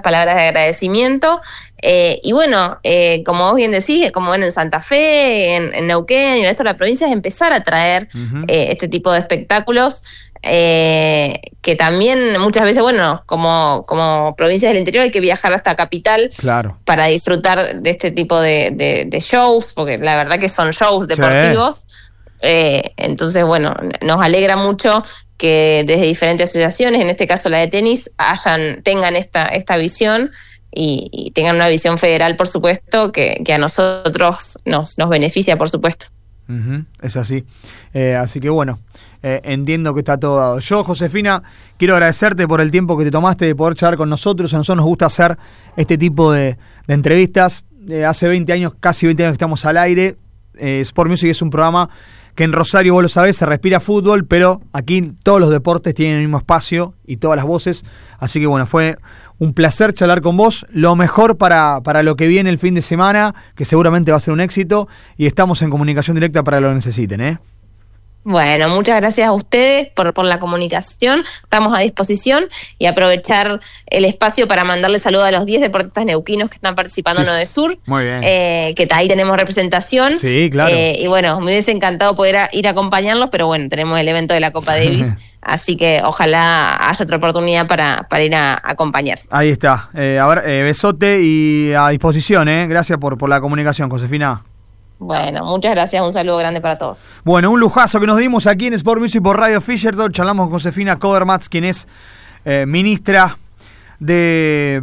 palabras de agradecimiento. Y bueno, como vos bien decís, como en Santa Fe, en Neuquén y en el resto de la provincia, es empezar a traer este tipo de espectáculos que también muchas veces, bueno, como provincias del interior hay que viajar hasta Capital para disfrutar de este tipo de shows, porque la verdad que son shows deportivos. Entonces, bueno, nos alegra mucho que desde diferentes asociaciones, en este caso la de tenis, tengan esta visión y tengan una visión federal, por supuesto, que a nosotros nos beneficia, por supuesto. Es así. Así que bueno, entiendo que está todo dado. Yo, Josefina, quiero agradecerte por el tiempo que te tomaste de poder charlar con nosotros. A nosotros nos gusta hacer este tipo de entrevistas. Hace 20 años, casi 20 años que estamos al aire. Sport Music es un programa que en Rosario, vos lo sabés, se respira fútbol, pero aquí todos los deportes tienen el mismo espacio y todas las voces. Así que bueno, fue un placer charlar con vos. Lo mejor para lo que viene el fin de semana, que seguramente va a ser un éxito, y estamos en comunicación directa para lo que necesiten, Bueno, muchas gracias a ustedes por la comunicación. Estamos a disposición y aprovechar el espacio para mandarle saludos a los 10 deportistas neuquinos que están participando en Odesur. Muy bien. Que ahí tenemos representación. Sí, claro. Y bueno, me hubiese encantado poder ir a acompañarlos, pero bueno, tenemos el evento de la Copa Davis, así que ojalá haya otra oportunidad para ir a acompañar. Ahí está. Besote y a disposición, Gracias por la comunicación, Josefina. Bueno, muchas gracias, un saludo grande para todos. Bueno, un lujazo que nos dimos aquí en Sport Music por Radio Fisherton. Charlamos con Josefina Kodermatz, quien es ministra de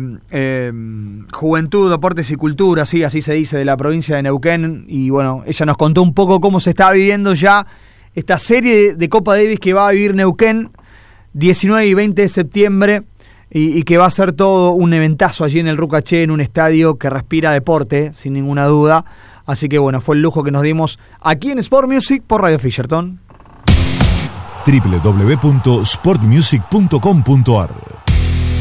Juventud, Deportes y Cultura, sí, así se dice, de la provincia de Neuquén. Y bueno, ella nos contó un poco cómo se está viviendo ya esta serie de Copa Davis que va a vivir Neuquén 19 y 20 de septiembre y que va a ser todo un eventazo allí en el Rucaché, en un estadio que respira deporte, sin ninguna duda. Así que bueno, fue el lujo que nos dimos aquí en Sport Music por Radio Fisherton. www.sportmusic.com.ar